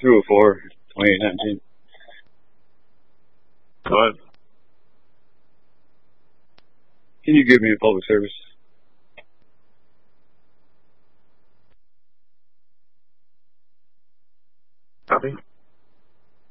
204, 2819. What? Can you give me a public service? Copy.